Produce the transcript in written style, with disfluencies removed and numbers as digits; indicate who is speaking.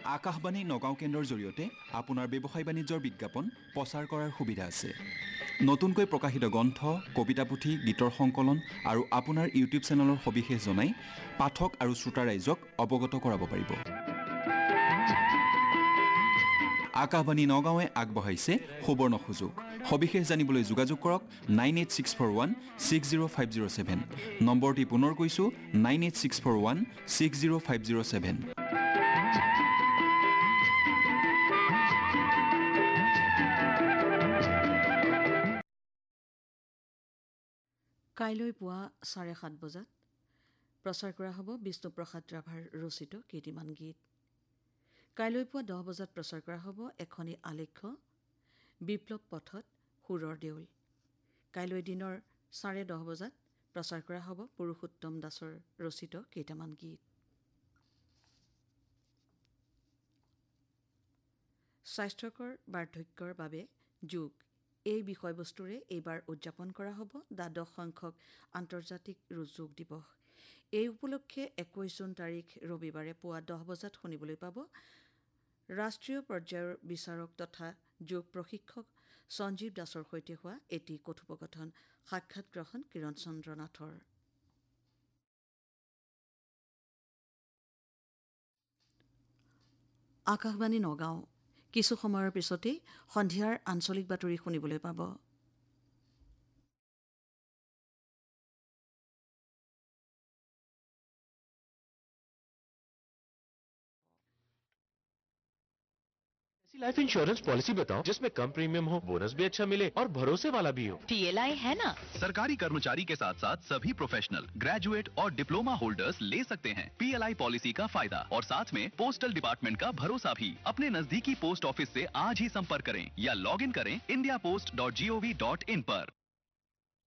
Speaker 1: আকাশবাণী নগাঁও কেন্দ্ৰৰ জৰিয়তে আপোনাৰ ব্যৱসায় বাণিজ্যৰ বিজ্ঞাপন প্ৰচাৰ কৰাৰ সুবিধা আছে। নতুনকৈ প্ৰকাশিত গ্ৰন্থ, কবিতা পুথি, গীতৰ সংকলন আৰু আপোনাৰ ইউটিউব চেনেলৰ সবিশেষ জনাই পাঠক আৰু শ্ৰোতা ৰাইজক অৱগত কৰাব পাৰিব। আকাশবাণী নগাঁৱে আগবঢ়াইছে সুবৰ্ণ সুযোগ। সবিশেষ জানিবলৈ যোগাযোগ কৰক 9864160507। নম্বৰটি পুনৰ কৈছোঁ 9864160507।
Speaker 2: কাইলৈ পুৱা 7:30 বজাত প্ৰচাৰ কৰা হ'ব বিষ্ণুপ্ৰসাদ ৰাভাৰ ৰচিত কেইটিমান গীত। কাইলৈ পুৱা 10 বজাত প্ৰচাৰ কৰা হ'ব এখনি আলেখ্য বিপ্লৱ পথত সুৰৰ দেউল। কাইলৈ দিনৰ 10:30 বজাত প্ৰচাৰ কৰা হ'ব পুৰুষোত্তম দাসৰ ৰচিত কেইটামান গীত। স্বাস্থ্যকৰ বাৰ্ধক্যৰ বাবে যোগ এই বিষয়বস্তুৰে এইবাৰ উদযাপন কৰা হ'ব 12 সংখ্যক আন্তৰ্জাতিক যোগ দিৱস। এই উপলক্ষে 21 জুন তাৰিখ ৰবিবাৰে পুৱা 10 বজাত শুনিবলৈ পাব ৰাষ্ট্ৰীয় পৰ্যায়ৰ বিচাৰক তথা যোগ প্ৰশিক্ষক সঞ্জীৱ দাসৰ সৈতে হোৱা এটি কথোপকথন। সাক্ষাৎ গ্ৰহণ কিৰণ চন্দ্ৰ নাথৰ। আকাশবাণী নগাঁও কিছু সময়ৰ পিছতেই সন্ধিয়াৰ আঞ্চলিক বাতৰি শুনিবলৈ পাব।
Speaker 3: लाइफ इंश्योरेंस पॉलिसी बताओ जिसमें कम प्रीमियम हो, बोनस भी अच्छा मिले और भरोसे वाला भी हो।
Speaker 4: PLI है ना।
Speaker 5: सरकारी कर्मचारी के साथ साथ सभी प्रोफेशनल, ग्रेजुएट और डिप्लोमा होल्डर्स ले सकते हैं PLI पॉलिसी का फायदा और साथ में पोस्टल डिपार्टमेंट का भरोसा भी। अपने नजदीकी पोस्ट ऑफिस से आज ही संपर्क करें या लॉग इन करें indiapost.gov.in पर।